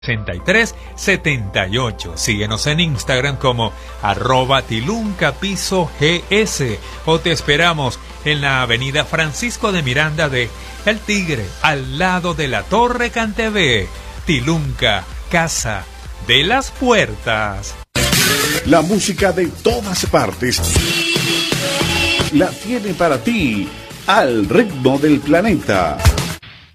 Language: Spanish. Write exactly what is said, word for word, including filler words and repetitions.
sesenta y tres setenta y ocho. Síguenos en Instagram como arroba tilunca piso gs o te esperamos en la avenida Francisco de Miranda de El Tigre, al lado de la Torre Cantebé. Tilunca, casa de las puertas. La música de todas partes la tiene para ti, al ritmo del planeta.